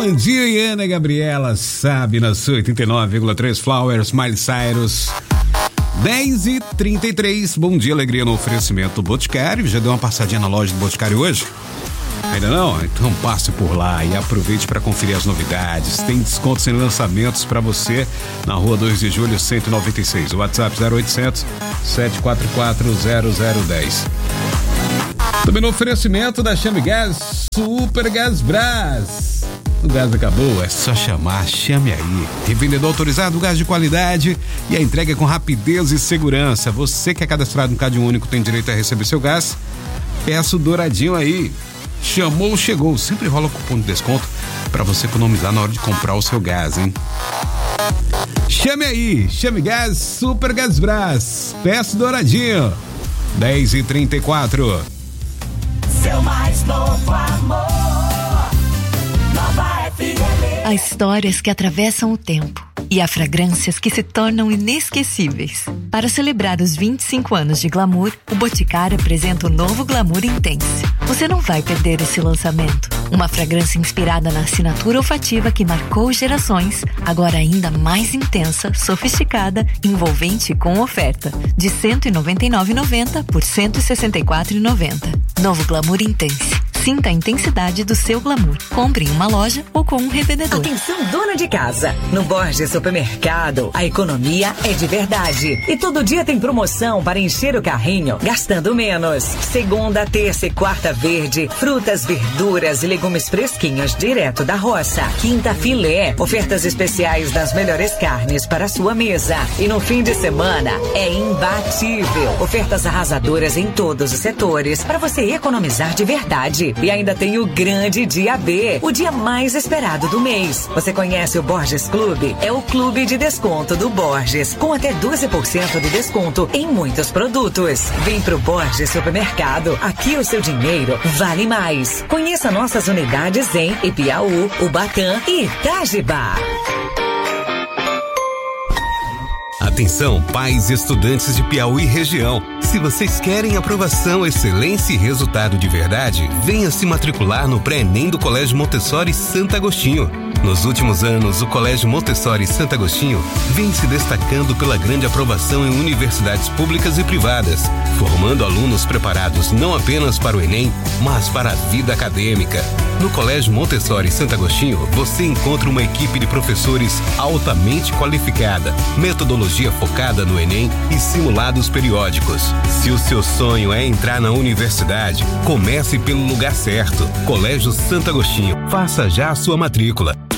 Bom dia, Ana Gabriela, sabe, na sua 89,3 Flowers, Miley Cyrus. 10h33, bom dia, alegria no oferecimento do Boticário. Já deu uma passadinha na loja do Boticário hoje? Ainda não? Então passe por lá e aproveite para conferir as novidades. Tem descontos em lançamentos para você na Rua 2 de Julho 196. O WhatsApp 0800 744 0010. Também no oferecimento da Chame Gás, Super Gás Brás. O gás acabou, é só chamar, chame aí. Revendedor autorizado, gás de qualidade e a entrega é com rapidez e segurança. Você que é cadastrado no Cadinho Único tem direito a receber seu gás. Peça o douradinho aí. Chamou, chegou. Sempre rola cupom de desconto para você economizar na hora de comprar o seu gás, hein? Chame aí, Chame Gás, Super Gás Brás. Peça o douradinho. 10h34. Seu mais novo amor. Nova FM. Há histórias que atravessam o tempo e há fragrâncias que se tornam inesquecíveis. Para celebrar os 25 anos de Glamour, o Boticário apresenta o novo Glamour Intense. Você não vai perder esse lançamento. Uma fragrância inspirada na assinatura olfativa que marcou gerações, agora ainda mais intensa, sofisticada, envolvente e com oferta. De R$ 199,90 por R$ 164,90. Novo Glamour Intense. Sinta a intensidade do seu glamour. Compre em uma loja ou com um revendedor. Atenção, dona de casa. No Borges Supermercado, a economia é de verdade. E todo dia tem promoção para encher o carrinho, gastando menos. Segunda, terça e quarta verde, frutas, verduras e legumes fresquinhos direto da roça. Quinta, filé, ofertas especiais das melhores carnes para a sua mesa. E no fim de semana, é imbatível. Ofertas arrasadoras em todos os setores para você economizar de verdade. E ainda tem o grande dia B, o dia mais esperado do mês. Você conhece o Borges Clube? É o clube de desconto do Borges, com até 12% de desconto em muitos produtos. Vem pro Borges Supermercado, aqui o seu dinheiro vale mais. Conheça nossas unidades em Ipiaú, Ubatã e Itajibá. Atenção, pais e estudantes de Piauí e região. Se vocês querem aprovação, excelência e resultado de verdade, venha se matricular no pré-ENEM do Colégio Montessori Santo Agostinho. Nos últimos anos, o Colégio Montessori Santo Agostinho vem se destacando pela grande aprovação em universidades públicas e privadas, formando alunos preparados não apenas para o Enem, mas para a vida acadêmica. No Colégio Montessori Santo Agostinho, você encontra uma equipe de professores altamente qualificada, metodologia focada no Enem e simulados periódicos. Se o seu sonho é entrar na universidade, comece pelo lugar certo. Colégio Santo Agostinho. Faça já a sua matrícula.